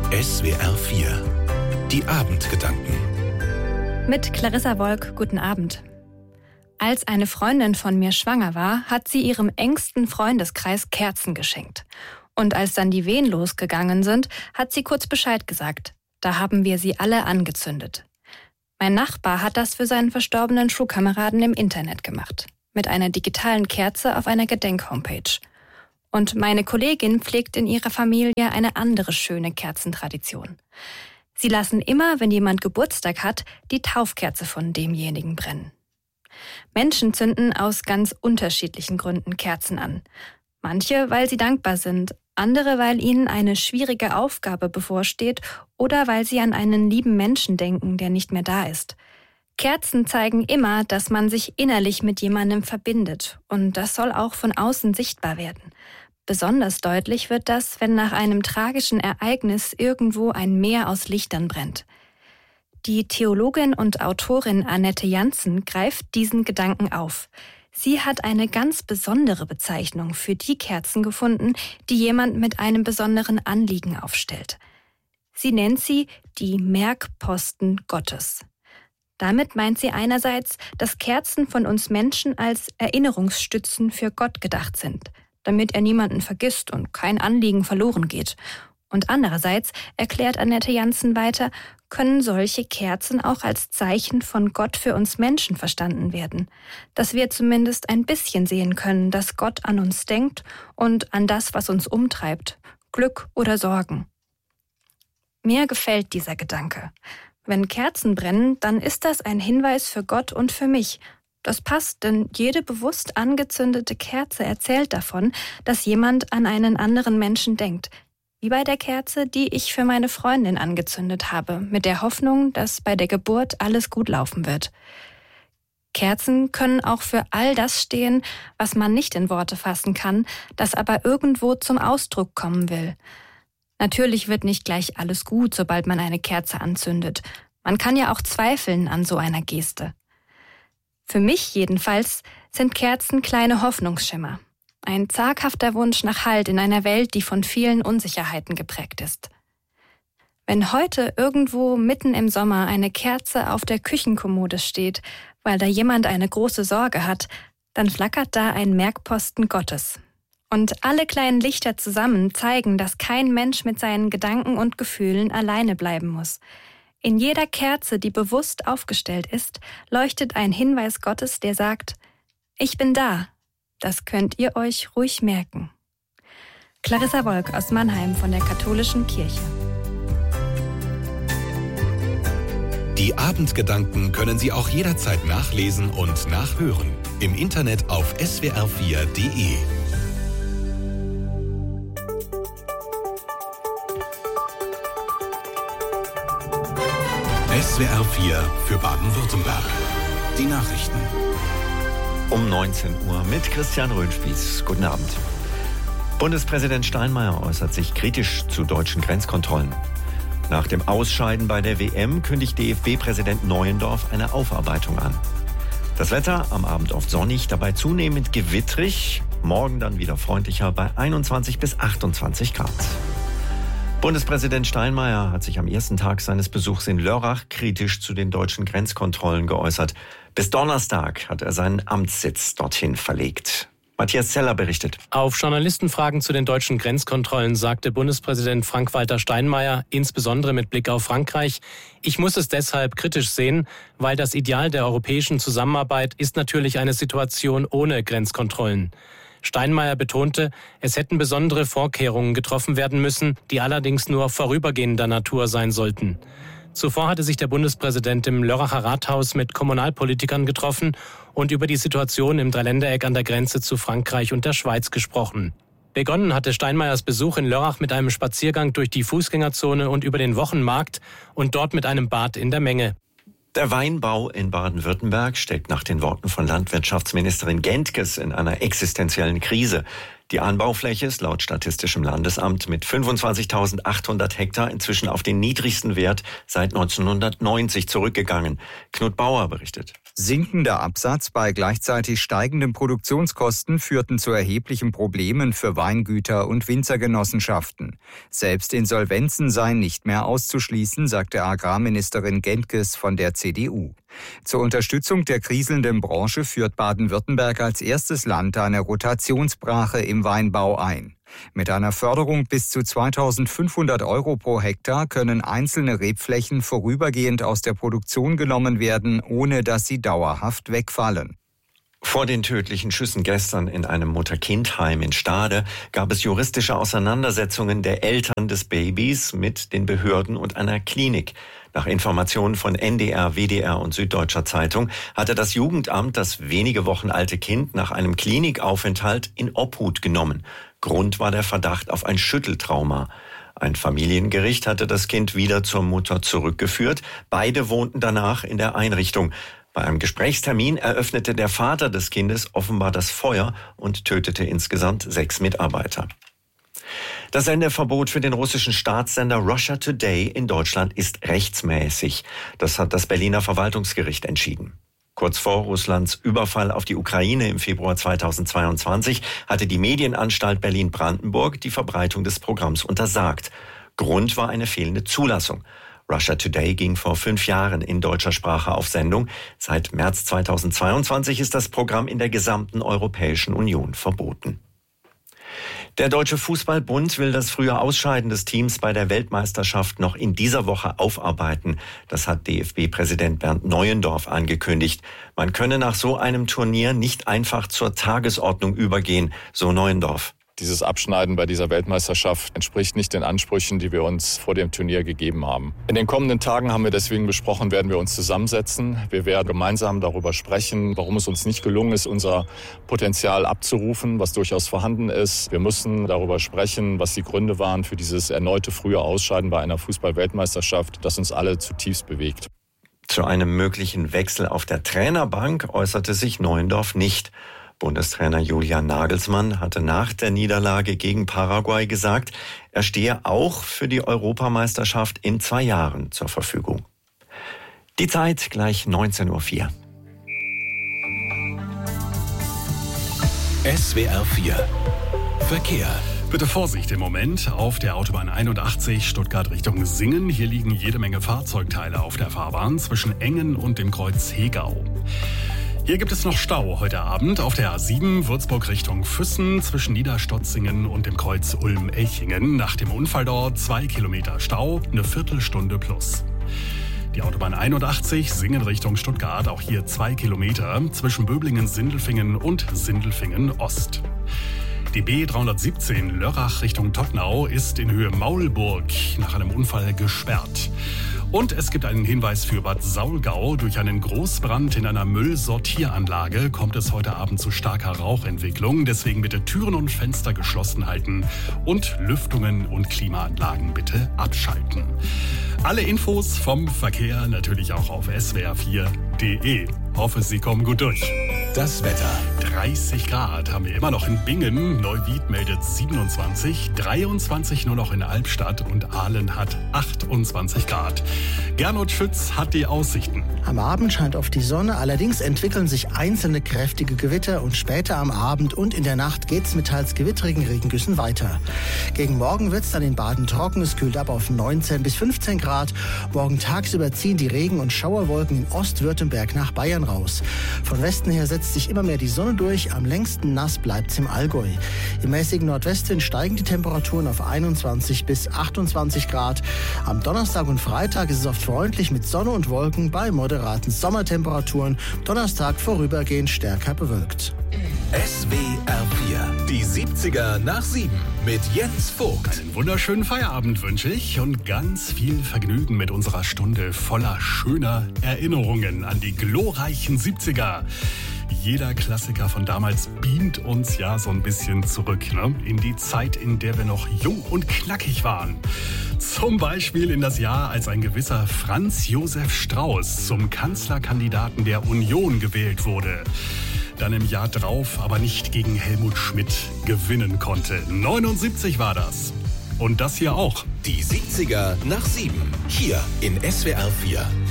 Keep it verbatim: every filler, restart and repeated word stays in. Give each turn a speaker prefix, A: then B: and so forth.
A: S W R vier. Die Abendgedanken.
B: Mit Clarissa Wolk, guten Abend. Als eine Freundin von mir schwanger war, hat sie ihrem engsten Freundeskreis Kerzen geschenkt. Und als dann die Wehen losgegangen sind, hat sie kurz Bescheid gesagt. Da haben wir sie alle angezündet. Mein Nachbar hat das für seinen verstorbenen Schulkameraden im Internet gemacht. Mit einer digitalen Kerze auf einer Gedenk-Homepage. Und meine Kollegin pflegt in ihrer Familie eine andere schöne Kerzentradition. Sie lassen immer, wenn jemand Geburtstag hat, die Taufkerze von demjenigen brennen. Menschen zünden aus ganz unterschiedlichen Gründen Kerzen an. Manche, weil sie dankbar sind, andere, weil ihnen eine schwierige Aufgabe bevorsteht oder weil sie an einen lieben Menschen denken, der nicht mehr da ist. Kerzen zeigen immer, dass man sich innerlich mit jemandem verbindet und das soll auch von außen sichtbar werden. Besonders deutlich wird das, wenn nach einem tragischen Ereignis irgendwo ein Meer aus Lichtern brennt. Die Theologin und Autorin Annette Janssen greift diesen Gedanken auf. Sie hat eine ganz besondere Bezeichnung für die Kerzen gefunden, die jemand mit einem besonderen Anliegen aufstellt. Sie nennt sie die Merkposten Gottes. Damit meint sie einerseits, dass Kerzen von uns Menschen als Erinnerungsstützen für Gott gedacht sind, damit er niemanden vergisst und kein Anliegen verloren geht. Und andererseits, erklärt Annette Janssen weiter, können solche Kerzen auch als Zeichen von Gott für uns Menschen verstanden werden. Dass wir zumindest ein bisschen sehen können, dass Gott an uns denkt und an das, was uns umtreibt, Glück oder Sorgen. Mir gefällt dieser Gedanke. Wenn Kerzen brennen, dann ist das ein Hinweis für Gott und für mich. Das passt, denn jede bewusst angezündete Kerze erzählt davon, dass jemand an einen anderen Menschen denkt. Wie bei der Kerze, die ich für meine Freundin angezündet habe, mit der Hoffnung, dass bei der Geburt alles gut laufen wird. Kerzen können auch für all das stehen, was man nicht in Worte fassen kann, das aber irgendwo zum Ausdruck kommen will. Natürlich wird nicht gleich alles gut, sobald man eine Kerze anzündet. Man kann ja auch zweifeln an so einer Geste. Für mich jedenfalls sind Kerzen kleine Hoffnungsschimmer. Ein zaghafter Wunsch nach Halt in einer Welt, die von vielen Unsicherheiten geprägt ist. Wenn heute irgendwo mitten im Sommer eine Kerze auf der Küchenkommode steht, weil da jemand eine große Sorge hat, dann flackert da ein Merkposten Gottes. Und alle kleinen Lichter zusammen zeigen, dass kein Mensch mit seinen Gedanken und Gefühlen alleine bleiben muss. In jeder Kerze, die bewusst aufgestellt ist, leuchtet ein Hinweis Gottes, der sagt, ich bin da. Das könnt ihr euch ruhig merken. Clarissa Wolk aus Mannheim von der Katholischen Kirche.
A: Die Abendgedanken können Sie auch jederzeit nachlesen und nachhören. Im Internet auf S W R vier Punkt de. S W R vier für Baden-Württemberg. Die Nachrichten.
C: Um neunzehn Uhr mit Christian Röhnspieß. Guten Abend. Bundespräsident Steinmeier äußert sich kritisch zu deutschen Grenzkontrollen. Nach dem Ausscheiden bei der W M kündigt D F B-Präsident Neuendorf eine Aufarbeitung an. Das Wetter am Abend oft sonnig, dabei zunehmend gewittrig. Morgen dann wieder freundlicher bei einundzwanzig bis achtundzwanzig Grad. Bundespräsident Steinmeier hat sich am ersten Tag seines Besuchs in Lörrach kritisch zu den deutschen Grenzkontrollen geäußert. Bis Donnerstag hat er seinen Amtssitz dorthin verlegt. Matthias Zeller berichtet.
D: Auf Journalistenfragen zu den deutschen Grenzkontrollen sagte Bundespräsident Frank-Walter Steinmeier, insbesondere mit Blick auf Frankreich, ich muss es deshalb kritisch sehen, weil das Ideal der europäischen Zusammenarbeit ist natürlich eine Situation ohne Grenzkontrollen. Steinmeier betonte, es hätten besondere Vorkehrungen getroffen werden müssen, die allerdings nur vorübergehender Natur sein sollten. Zuvor hatte sich der Bundespräsident im Lörracher Rathaus mit Kommunalpolitikern getroffen und über die Situation im Dreiländereck an der Grenze zu Frankreich und der Schweiz gesprochen. Begonnen hatte Steinmeiers Besuch in Lörrach mit einem Spaziergang durch die Fußgängerzone und über den Wochenmarkt und dort mit einem Bad in der Menge.
C: Der Weinbau in Baden-Württemberg steckt nach den Worten von Landwirtschaftsministerin Gentges in einer existenziellen Krise. Die Anbaufläche ist laut Statistischem Landesamt mit fünfundzwanzigtausendachthundert Hektar inzwischen auf den niedrigsten Wert seit neunzehnhundertneunzig zurückgegangen. Knut Bauer berichtet.
E: Sinkender Absatz bei gleichzeitig steigenden Produktionskosten führten zu erheblichen Problemen für Weingüter und Winzergenossenschaften. Selbst Insolvenzen seien nicht mehr auszuschließen, sagte Agrarministerin Gentges von der C D U. Zur Unterstützung der kriselnden Branche führt Baden-Württemberg als erstes Land eine Rotationsbrache im Weinbau ein. Mit einer Förderung bis zu zweitausendfünfhundert Euro pro Hektar können einzelne Rebflächen vorübergehend aus der Produktion genommen werden, ohne dass sie dauerhaft wegfallen.
C: Vor den tödlichen Schüssen gestern in einem Mutter-Kind-Heim in Stade gab es juristische Auseinandersetzungen der Eltern des Babys mit den Behörden und einer Klinik. Nach Informationen von N D R, W D R und Süddeutscher Zeitung hatte das Jugendamt das wenige Wochen alte Kind nach einem Klinikaufenthalt in Obhut genommen. Grund war der Verdacht auf ein Schütteltrauma. Ein Familiengericht hatte das Kind wieder zur Mutter zurückgeführt. Beide wohnten danach in der Einrichtung. Bei einem Gesprächstermin eröffnete der Vater des Kindes offenbar das Feuer und tötete insgesamt sechs Mitarbeiter. Das Sendeverbot für den russischen Staatssender Russia Today in Deutschland ist rechtsmäßig. Das hat das Berliner Verwaltungsgericht entschieden. Kurz vor Russlands Überfall auf die Ukraine im Februar zweitausendzweiundzwanzig hatte die Medienanstalt Berlin-Brandenburg die Verbreitung des Programms untersagt. Grund war eine fehlende Zulassung. Russia Today ging vor fünf Jahren in deutscher Sprache auf Sendung. Seit März zweitausendzweiundzwanzig ist das Programm in der gesamten Europäischen Union verboten. Der Deutsche Fußballbund will das frühe Ausscheiden des Teams bei der Weltmeisterschaft noch in dieser Woche aufarbeiten. Das hat D F B-Präsident Bernd Neuendorf angekündigt. Man könne nach so einem Turnier nicht einfach zur Tagesordnung übergehen, so Neuendorf.
F: Dieses Abschneiden bei dieser Weltmeisterschaft entspricht nicht den Ansprüchen, die wir uns vor dem Turnier gegeben haben. In den kommenden Tagen haben wir deswegen besprochen, werden wir uns zusammensetzen. Wir werden gemeinsam darüber sprechen, warum es uns nicht gelungen ist, unser Potenzial abzurufen, was durchaus vorhanden ist. Wir müssen darüber sprechen, was die Gründe waren für dieses erneute frühe Ausscheiden bei einer Fußball-Weltmeisterschaft, das uns alle zutiefst bewegt.
C: Zu einem möglichen Wechsel auf der Trainerbank äußerte sich Neuendorf nicht. Bundestrainer Julian Nagelsmann hatte nach der Niederlage gegen Paraguay gesagt, er stehe auch für die Europameisterschaft in zwei Jahren zur Verfügung. Die Zeit gleich neunzehn Uhr vier.
A: S W R vier Verkehr.
G: Bitte Vorsicht im Moment auf der Autobahn einundachtzig Stuttgart Richtung Singen. Hier liegen jede Menge Fahrzeugteile auf der Fahrbahn zwischen Engen und dem Kreuz Hegau. Hier gibt es noch Stau heute Abend auf der A sieben Würzburg Richtung Füssen zwischen Niederstotzingen und dem Kreuz Ulm-Elchingen. Nach dem Unfall dort zwei Kilometer Stau, eine Viertelstunde plus. Die Autobahn einundachtzig Singen Richtung Stuttgart, auch hier zwei Kilometer zwischen Böblingen-Sindelfingen und Sindelfingen-Ost. Die B dreihundertsiebzehn Lörrach Richtung Todtnau ist in Höhe Maulburg nach einem Unfall gesperrt. Und es gibt einen Hinweis für Bad Saulgau. Durch einen Großbrand in einer Müllsortieranlage kommt es heute Abend zu starker Rauchentwicklung. Deswegen bitte Türen und Fenster geschlossen halten und Lüftungen und Klimaanlagen bitte abschalten. Alle Infos vom Verkehr natürlich auch auf S W R vier punkt de. Hoffe, Sie kommen gut durch.
A: Das Wetter.
G: dreißig Grad haben wir immer noch in Bingen. Neuwied meldet siebenundzwanzig, dreiundzwanzig nur noch in Albstadt und Aalen hat achtundzwanzig Grad. Gernot Schütz hat die Aussichten.
H: Am Abend scheint oft die Sonne, allerdings entwickeln sich einzelne kräftige Gewitter und später am Abend und in der Nacht geht's mit teils gewittrigen Regengüssen weiter. Gegen Morgen wird's dann in Baden trocken, es kühlt ab auf neunzehn bis fünfzehn Grad. Morgen tagsüber ziehen die Regen- und Schauerwolken in Ostwürttemberg nach Bayern raus. Von Westen her setzt sich immer mehr die Sonne durch, am längsten nass bleibt's im Allgäu. Im mäßigen Nordwestwind steigen die Temperaturen auf einundzwanzig bis achtundzwanzig Grad. Am Donnerstag und Freitag ist es oft freundlich mit Sonne und Wolken bei moderaten Sommertemperaturen. Donnerstag vorübergehend stärker bewölkt.
A: S W R vier, die siebziger nach sieben mit Jens Vogt.
G: Einen wunderschönen Feierabend wünsche ich und ganz viel Vergnügen mit unserer Stunde voller schöner Erinnerungen an die glorreichen siebziger. Jeder Klassiker von damals beamt uns ja so ein bisschen zurück, ne? In die Zeit, in der wir noch jung und knackig waren. Zum Beispiel in das Jahr, als ein gewisser Franz Josef Strauß zum Kanzlerkandidaten der Union gewählt wurde. dann im Jahr drauf aber nicht gegen Helmut Schmidt gewinnen konnte. neunundsiebzig war das. Und das hier auch.
A: Die siebziger nach sieben. Hier in S W R vier.